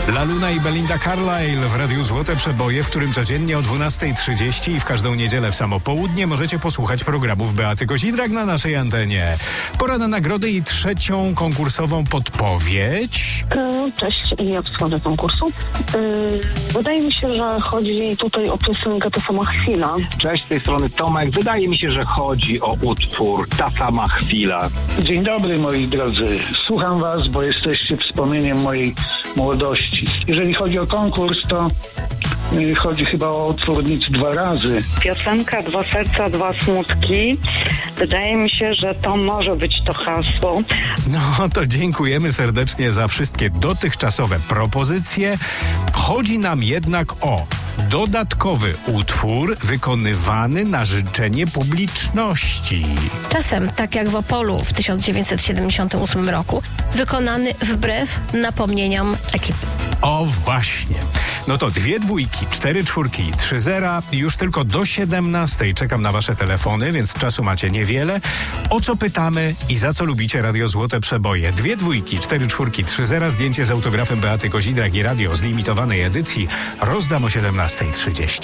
La Luna i Belinda Carlisle w Radiu Złote Przeboje, w którym codziennie o 12:30 i w każdą niedzielę w samo południe możecie posłuchać programów Beaty Kozidrak na naszej antenie. Pora na nagrody i trzecią konkursową podpowiedź. Cześć, ja słucham konkursu. Wydaje mi się, że chodzi tutaj o piosenkę Ta sama chwila. Cześć, z tej strony Tomek. Wydaje mi się, że chodzi o utwór Ta sama chwila. Dzień dobry, moi drodzy. Słucham was, bo jesteście wspomnieniem mojej młodości. Jeżeli chodzi o konkurs, to chodzi chyba o utwór Nic dwa razy. Piosenka Dwa serca, dwa smutki. Wydaje mi się, że to może być to hasło. No to dziękujemy serdecznie za wszystkie dotychczasowe propozycje. Chodzi nam jednak o dodatkowy utwór wykonywany na życzenie publiczności. Czasem, tak jak w Opolu w 1978 roku, wykonany wbrew napomnieniom ekipy. O właśnie. No to 2 dwójki, 4 czwórki i 3 zera. Już tylko do 17:00 czekam na wasze telefony, więc czasu macie niewiele. O co pytamy i za co lubicie Radio Złote Przeboje? 2 dwójki, 4 czwórki, 3 zera. Zdjęcie z autografem Beaty Kozidrak i radio z limitowanej edycji rozdam o 17:30.